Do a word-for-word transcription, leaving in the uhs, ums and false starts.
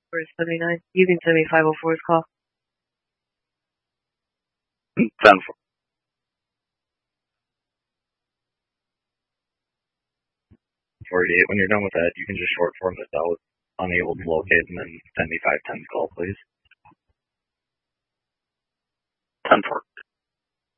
Where's seventy-nine? You can send me five oh four's call. ten four. forty-eight. When you're done with that, you can just short form this out. Unable to locate, and then send me five ten call, please. ten four.